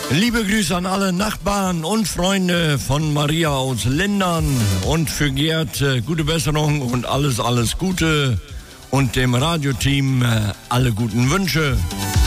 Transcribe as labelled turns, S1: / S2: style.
S1: Liebe Grüße an alle Nachbarn und Freunde von Maria aus Lindern und für Gerd gute Besserung und alles Gute und dem Radioteam alle guten Wünsche.